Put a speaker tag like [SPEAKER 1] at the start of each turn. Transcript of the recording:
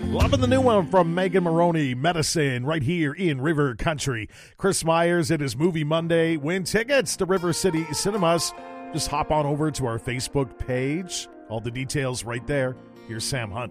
[SPEAKER 1] Loving the new one from Megan Maroney, Medicine, right here in River Country. Chris Myers, it is Movie Monday. Win tickets to River City Cinemas. Just hop on over to our Facebook page. All the details right there. Here's Sam Hunt.